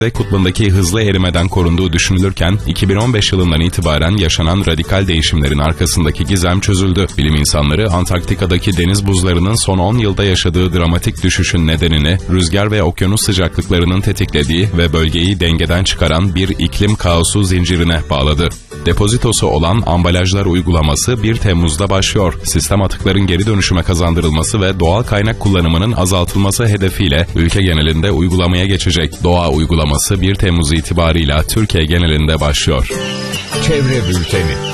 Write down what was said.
kutbundaki hızlı erimeden korunduğu düşünülürken 2015 yılından itibaren yaşanan radikal değişimlerin arkasındaki gizem çözüldü. Bilim insanları Antarktika'daki deniz buzlarının son 10 yılda yaşadığı dramatik düşüşün nedenini rüzgar ve okyanus sıcaklıklarının tetiklediği ve bölgeyi dengeden çıkaran bir iklim kaosu zincirine bağladı. Depozitosu olan ambalajlar uygulaması 1 Temmuz'da başlıyor. Sistem atıkların geri dönüşüme kazandırılması ve doğal kaynak kullanımının azaltılması hedefiyle ülke genelinde uygulamaya geçecek. Doğa uygulaması 1 Temmuz itibarıyla Türkiye genelinde başlıyor. Çevre Bülteni.